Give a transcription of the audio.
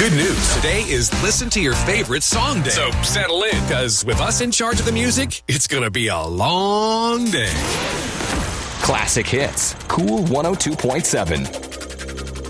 Good news. Today is Listen to Your Favorite Song Day. So settle in, because with us in charge of the music, it's going to be a long day. Classic hits. Cool 102.7.